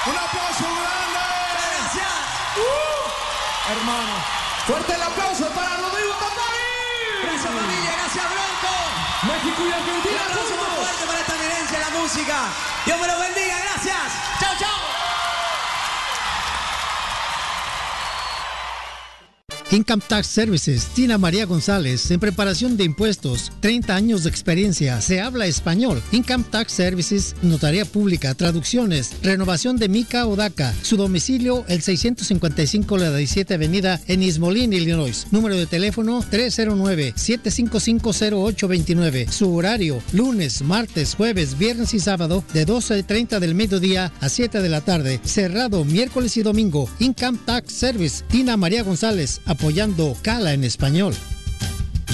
Un aplauso grande. Gracias. Hermano, fuerte el aplauso para Rodrigo Tatari. Gracias familia, gracias Bronco. México y Argentina. Un aplauso más fuerte para esta eminencia de la música. Dios me lo bendiga, gracias. Chao, chao. Income Tax Services, Tina María González, en preparación de impuestos, 30 años de experiencia, se habla español. Income Tax Services, notaría pública, traducciones, renovación de MICA o DACA. Su domicilio, el 655 la 17 Avenida en East Moline, Illinois. Número de teléfono, 309-755-0829. Su horario, lunes, martes, jueves, viernes y sábado, de 12:30 del mediodía a 7 de la tarde. Cerrado miércoles y domingo. Income Tax Service, Tina María González, apoyando Cala en español.